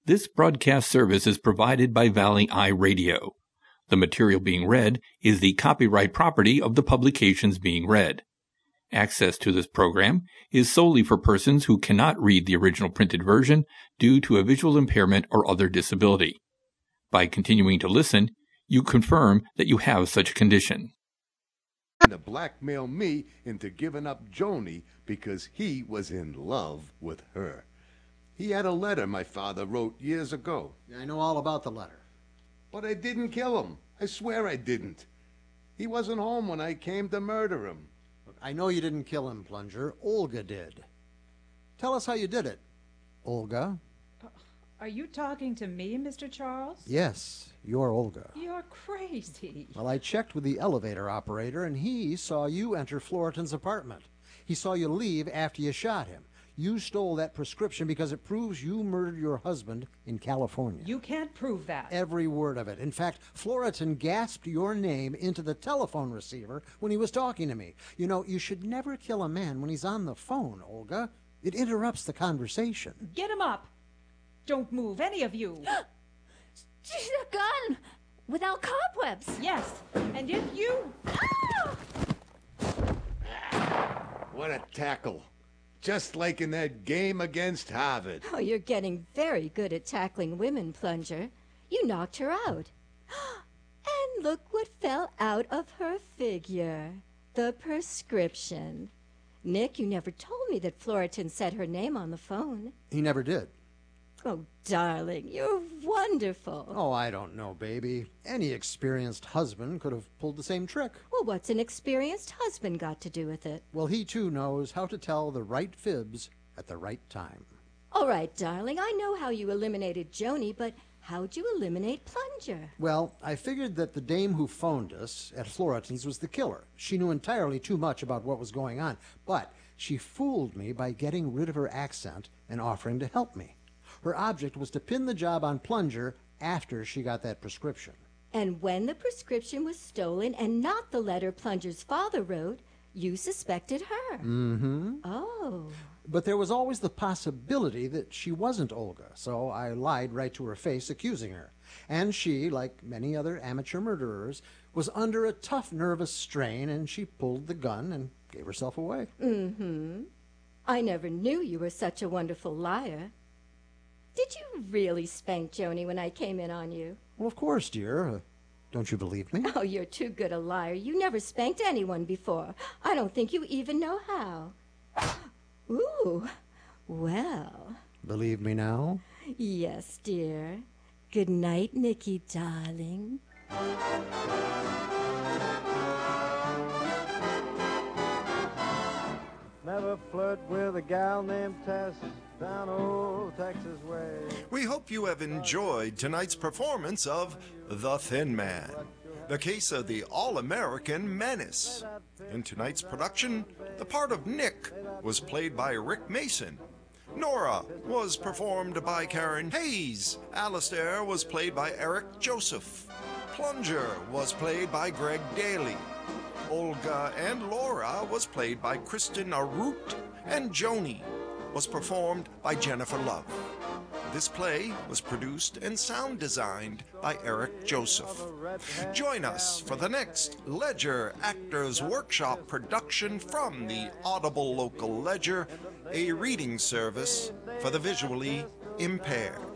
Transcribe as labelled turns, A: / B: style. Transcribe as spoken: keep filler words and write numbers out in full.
A: This broadcast service is provided by Valley Eye Radio. The material being read is the copyright property of the publications being read. Access to this program is solely for persons who cannot read the original printed version due to a visual impairment or other disability. By continuing to listen, you confirm that you have such a condition.
B: To blackmail me into giving up Joni because he was in love with her. He had a letter my father wrote years ago.
C: Yeah, I know all about the letter.
B: But I didn't kill him. I swear I didn't. He wasn't home when I came to murder him.
C: Look, I know you didn't kill him, Plunger. Olga did. Tell us how you did it, Olga.
D: Uh, are you talking to me, Mister Charles?
C: Yes, you're Olga.
D: You're crazy.
C: Well, I checked with the elevator operator, and he saw you enter Floriton's apartment. He saw you leave after you shot him. You stole that prescription because it proves you murdered your husband in California.
D: You can't prove that.
C: Every word of it. In fact, Floriton gasped your name into the telephone receiver when he was talking to me. You know, you should never kill a man when he's on the phone, Olga. It interrupts the conversation.
D: Get him up. Don't move, any of you.
E: She's a gun without cobwebs.
D: Yes, and if you...
E: Ah!
B: What a tackle. Just like in that game against Harvard.
E: Oh, you're getting very good at tackling women, Plunger. You knocked her out. And look what fell out of her figure. The prescription. Nick, you never told me that Floriton said her name on the phone.
C: He never did.
E: Oh, darling, you're wonderful.
C: Oh, I don't know, baby. Any experienced husband could have pulled the same trick.
E: Well, what's an experienced husband got to do with it?
C: Well, he too knows how to tell the right fibs at the right time.
E: All right, darling, I know how you eliminated Joni, but how'd you eliminate Plunger?
C: Well, I figured that the dame who phoned us at Floriton's was the killer. She knew entirely too much about what was going on, but she fooled me by getting rid of her accent and offering to help me. Her object was to pin the job on Plunger after she got that prescription.
E: And when the prescription was stolen and not the letter Plunger's father wrote, you suspected her.
C: Mm-hmm.
E: Oh.
C: But there was always the possibility that she wasn't Olga, so I lied right to her face, accusing her. And she, like many other amateur murderers, was under a tough nervous strain, and she pulled the gun and gave herself away.
E: Mm-hmm. I never knew you were such a wonderful liar. Did you really spank Joni when I came in on you?
C: Well, of course, dear. Uh, don't you believe me?
E: Oh, you're too good a liar. You never spanked anyone before. I don't think you even know how. Ooh, well.
C: Believe me now?
E: Yes, dear. Good night, Nicky, darling.
F: Never flirt with a gal named Tess down old Texas way.
G: We hope you have enjoyed tonight's performance of The Thin Man, the case of the All-American Menace. In tonight's production, the part of Nick was played by Rick Mason. Nora was performed by Karen Hayes. Alistair was played by Eric Joseph. Plunger was played by Greg Daly. Olga and Laura was played by Kristen Arute, and Joni was performed by Jennifer Love. This play was produced and sound designed by Eric Joseph. Join us for the next Ledger Actors Workshop production from the Audible Local Ledger, a reading service for the visually impaired.